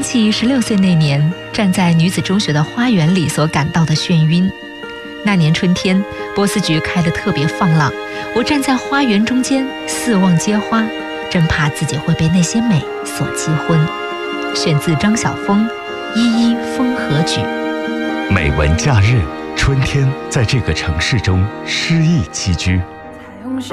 起16岁那年站在女子中学的花园里所感到的眩晕。那年春天，波斯菊开得特别放浪，我站在花园中间四望皆花，真怕自己会被那些美所击昏。选自张晓峰《依依风和举》。 每闻假日，春天在这个城市中诗意栖居。